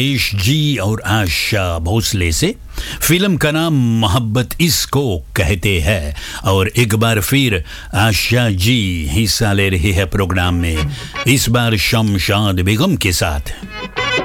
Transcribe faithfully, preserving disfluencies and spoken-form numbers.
ईश जी और आशा भोसले से। फिल्म का नाम मोहब्बत इसको कहते हैं। और एक बार फिर आशा जी हिस्सा ले रही है प्रोग्राम में, इस बार शमशाद बेगम के साथ।